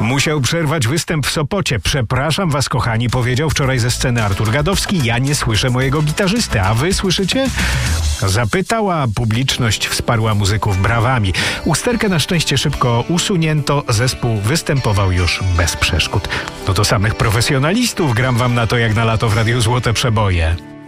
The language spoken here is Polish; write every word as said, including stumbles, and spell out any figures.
Musiał przerwać występ w Sopocie. Przepraszam was, kochani, powiedział wczoraj ze sceny Artur Gadowski. Ja nie słyszę mojego gitarzysty, a wy słyszycie? Zapytała, publiczność wsparła muzyków brawami. Usterkę na szczęście szybko usunięto, zespół występował już bez przeszkód. No to samych profesjonalistów, gram wam na to jak na lato w Radiu Złote Przeboje.